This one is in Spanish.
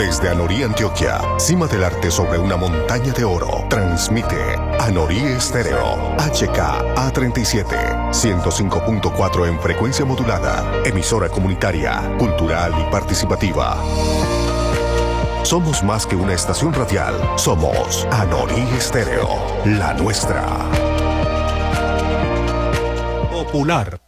Desde Anorí, Antioquia, cima del arte sobre una montaña de oro, transmite Anorí Estéreo, HKA37, 105.4 en frecuencia modulada, emisora comunitaria, cultural y participativa. Somos más que una estación radial, somos Anorí Estéreo, la nuestra. Popular.